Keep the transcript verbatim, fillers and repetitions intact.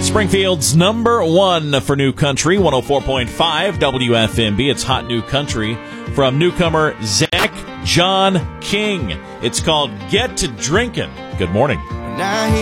Springfield's number one for New Country, one oh four point five W F M B. It's Hot New Country from newcomer Zach John King. It's called Get to Drinkin'. Good morning.